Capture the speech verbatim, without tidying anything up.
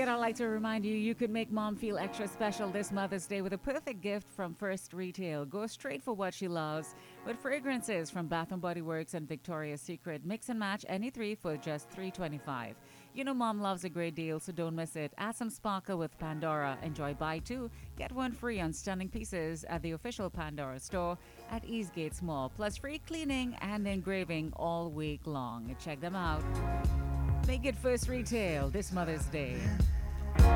again, I'd like to remind you you could make mom feel extra special this Mother's Day with a perfect gift from First Retail. Go straight for what she loves with fragrances from Bath and Body Works and Victoria's Secret. Mix and match any three for just three twenty-five. You know mom loves a great deal, so don't miss it. Add some sparkle with Pandora. Enjoy buy two, get one free on stunning pieces at the official Pandora store at Eastgate Mall. Plus free cleaning and engraving all week long. Check them out. Make it First Retail this Mother's Day.